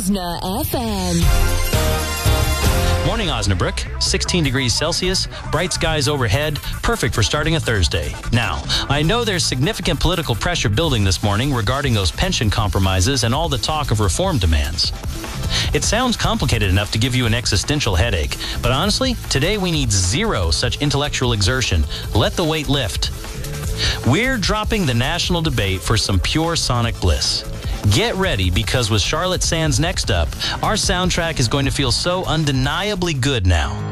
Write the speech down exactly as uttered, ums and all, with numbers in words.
Osna F M. Morning, Osnabrück. sixteen degrees Celsius, bright skies overhead, perfect for starting a Thursday. Now, I know there's significant political pressure building this morning regarding those pension compromises and all the talk of reform demands. It sounds complicated enough to give you an existential headache, but honestly, today we need zero such intellectual exertion. Let the weight lift. We're dropping the national debate for some pure sonic bliss. Get ready, because with Charlotte Sands next up, our soundtrack is going to feel so undeniably good now.